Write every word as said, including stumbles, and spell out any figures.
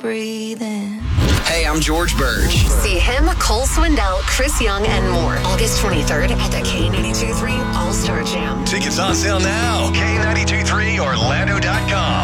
breathing. Hey, I'm George Burge. See him, Cole Swindell, Chris Young, and more August twenty-third at the K ninety-two point three All-Star Jam. Tickets on sale now. K ninety-two point three Orlando dot com.